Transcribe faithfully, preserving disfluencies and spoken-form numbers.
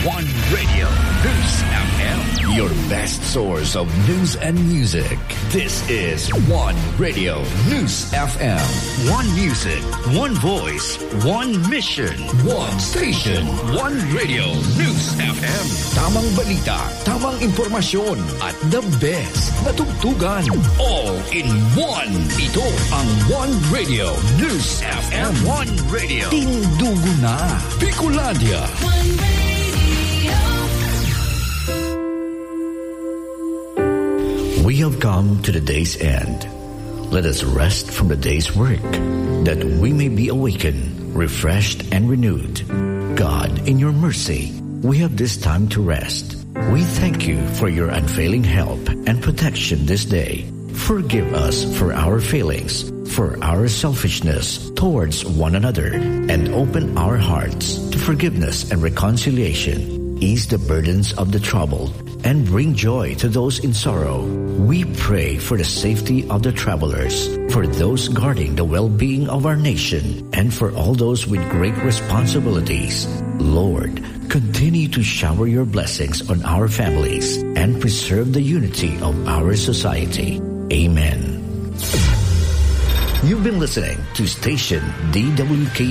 One Radio, News F M. Your best source of news and music. This is One Radio, News F M. One music, one voice, one mission, one station, one radio, News F M. Tamang balita, tamang impormasyon, at the best na tugtugan. All in one. Ito ang One Radio, News F M. One Radio. Tindugo na. Bicolandia. One Radio. We have come to the day's end. Let us rest from the day's work, that we may be awakened, refreshed, and renewed. God, in your mercy, we have this time to rest. We thank you for your unfailing help and protection this day. Forgive us for our failings, for our selfishness towards one another, and open our hearts to forgiveness and reconciliation. Ease the burdens of the troubled and bring joy to those in sorrow. We pray for the safety of the travelers, for those guarding the well-being of our nation, and for all those with great responsibilities. Lord, continue to shower your blessings on our families and preserve the unity of our society. Amen. You've been listening to Station D W K